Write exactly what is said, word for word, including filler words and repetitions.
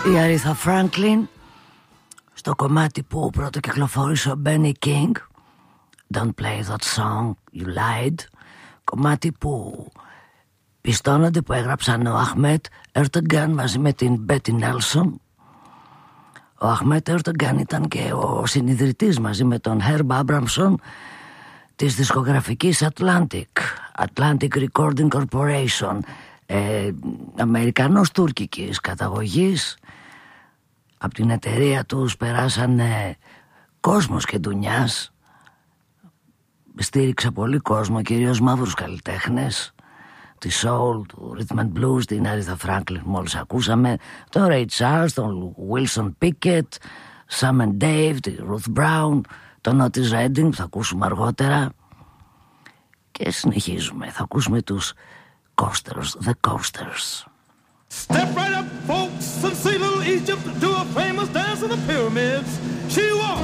Η Αρίθα Φράνκλιν στο κομμάτι που πρώτο κυκλοφόρησε ο Benny King, Don't play that song, you lied. Κομμάτι που πιστώνονται που έγραψαν ο Αχμέτ Ερτογκάν μαζί με την Μπέτι Νέλσον. Ο Αχμέτ Ερτογκάν ήταν και ο συνιδρυτής μαζί με τον Herb Abramson της δισκογραφικής Atlantic Atlantic Recording Corporation, ε, Αμερικανός τουρκικής καταγωγής. Από την εταιρεία τους περάσανε κόσμος και ντουνιάς. Στήριξε πολύ κόσμο, κυρίως μαύρους καλλιτέχνες, τη soul, του rhythm and blues, την Aretha Franklin μόλις ακούσαμε, τον Ray Charles, τον Wilson Pickett, Sam and Dave, τη Ruth Brown, τον Otis Redding που θα ακούσουμε αργότερα. Και συνεχίζουμε, θα ακούσουμε τους Coasters, The Coasters. Step right up, folks, and see little Egypt do a famous dance in the pyramids. She walks